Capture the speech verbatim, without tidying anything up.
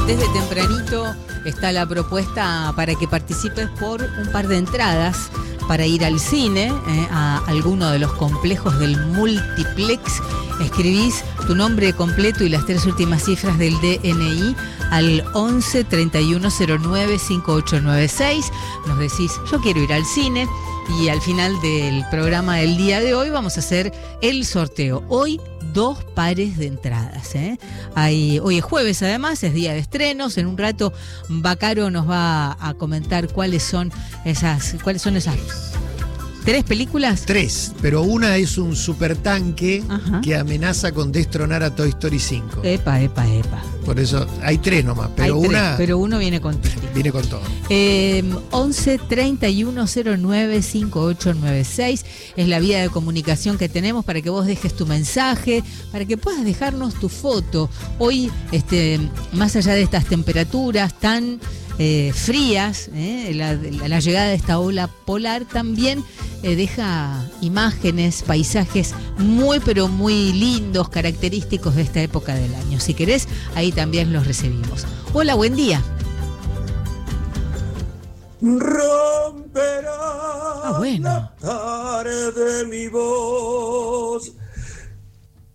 Desde tempranito está la propuesta para que participes por un par de entradas para ir al cine, eh, a alguno de los complejos del multiplex. Escribís tu nombre completo y las tres últimas cifras del D N I al once, treinta y uno cero nueve, cincuenta y ocho noventa y seis. Nos decís, yo quiero ir al cine. Y al final del programa del día de hoy vamos a hacer el sorteo. Hoy dos pares de entradas, ¿eh? Hay, hoy es jueves, además, es día de estrenos. En un rato Bacaro nos va a comentar cuáles son esas, cuáles son esas tres películas. Tres, pero una es un supertanque Ajá. que amenaza con destronar a Toy Story cinco. Epa, epa, epa. Por eso hay tres nomás, pero Hay tres, una pero uno viene con viene con todo. Eh, once, treinta y uno cero nueve, cincuenta y ocho noventa y seis es la vía de comunicación que tenemos para que vos dejes tu mensaje, para que puedas dejarnos tu foto. Hoy, este, más allá de estas temperaturas tan eh, frías, eh, la, la, la llegada de esta ola polar también eh, deja imágenes, paisajes muy pero muy lindos, característicos de esta época del año. Si querés, ahí también los recibimos. Hola, buen día. Romperá Ah, bueno. la tarde mi voz